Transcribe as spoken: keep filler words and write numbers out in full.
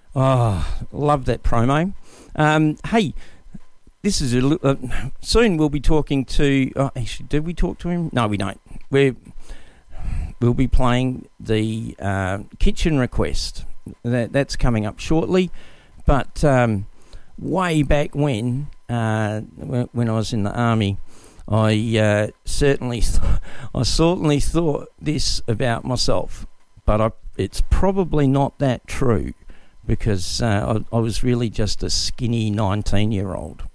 Oh, love that promo. Um, hey, this is a li- uh, soon we'll be talking to. Oh, actually, did we talk to him? No, we don't. We're we'll be playing the uh, Kitchen Request. That that's coming up shortly. But um, way back when, uh, when I was in the army, I uh, certainly, th- I certainly thought this about myself. But I, it's probably not that true, because uh, I, I was really just a skinny nineteen-year-old.